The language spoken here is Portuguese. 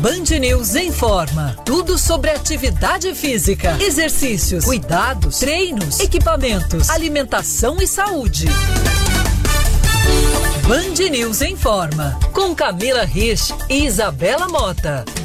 Band News informa. Tudo sobre atividade física, exercícios, cuidados, treinos, equipamentos, alimentação e saúde. Band News informa. Com Camila Rich e Isabela Mota.